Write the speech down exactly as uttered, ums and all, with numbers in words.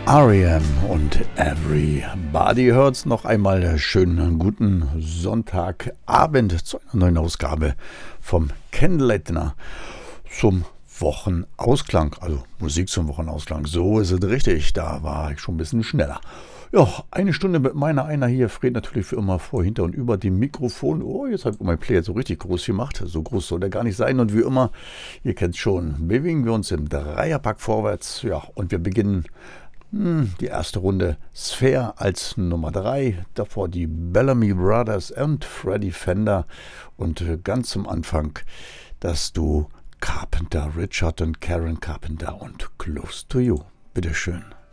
R E M und Everybody Hurts. Noch einmal schönen guten Sonntagabend zu einer neuen Ausgabe vom Candlelight-Dinner zum Wochenausklang. Also Musik zum Wochenausklang, so ist es richtig. Da war ich schon ein bisschen schneller. Ja, eine Stunde mit meiner einer hier. Fred natürlich für immer vor, hinter und über dem Mikrofon. Oh, jetzt habe ich mein Player so richtig groß gemacht. So groß soll der gar nicht sein. Und wie immer, ihr kennt schon, bewegen wir uns im Dreierpack vorwärts. Ja, und wir beginnen hm, die erste Runde Sphere als Nummer drei. Davor die Bellamy Brothers und Freddie Fender. Und ganz zum Anfang das Duo Carpenter, Richard und Karen Carpenter und Close to You. Bitteschön.